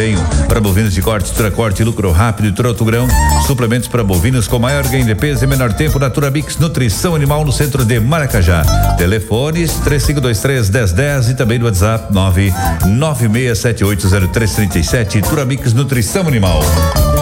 desempenho. Para bovinos de corte, Tracorte, lucro rápido e troto grão. Suplementos para bovinos com maior ganho de peso e menor tempo. Naturabix Nutrição Animal no centro de Maracajá. Telefones 3523-1010 e também no WhatsApp 996780337. Turabix Nutrição Animal.